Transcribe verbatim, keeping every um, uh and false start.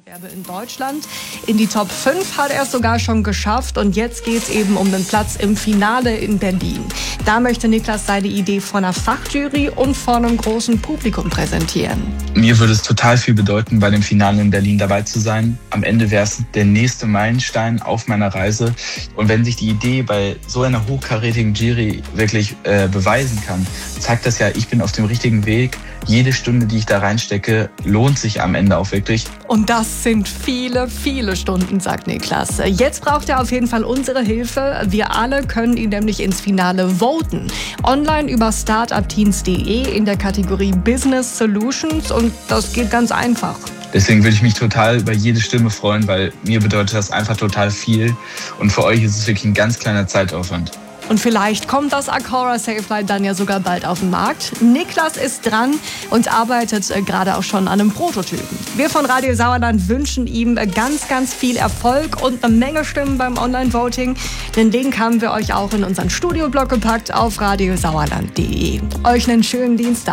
Wettbewerbe in Deutschland. In die Top fünf hat er es sogar schon geschafft und jetzt geht es eben um den Platz im Finale in Berlin. Da möchte Niklas seine Idee vor einer Fachjury und vor einem großen Publikum präsentieren. Mir würde es total viel bedeuten, bei dem Finale in Berlin dabei zu sein. Am Ende wäre es der nächste Meilenstein auf meiner Reise. Und wenn sich die Idee bei so einer hochkarätigen Jury wirklich äh, beweisen kann, zeigt das ja, ich bin auf dem richtigen Weg. Jede Stunde, die ich da reinstecke, lohnt sich am Ende auch wirklich. Und das sind viele, viele Stunden, sagt Niklas. Jetzt braucht er auf jeden Fall unsere Hilfe. Wir alle können ihn nämlich ins Finale voten. Online über startupteens punkt de in der Kategorie Business Solutions und das geht ganz einfach. Deswegen würde ich mich total über jede Stimme freuen, weil mir bedeutet das einfach total viel. Und für euch ist es wirklich ein ganz kleiner Zeitaufwand. Und vielleicht kommt das Acora Safelite dann ja sogar bald auf den Markt. Niklas ist dran und arbeitet äh, gerade auch schon an einem Prototypen. Wir von Radio Sauerland wünschen ihm äh, ganz, ganz viel Erfolg und eine Menge Stimmen beim Online-Voting. Den Link haben wir euch auch in unseren Studioblog gepackt auf radio sauerland punkt de. Euch einen schönen Dienstag.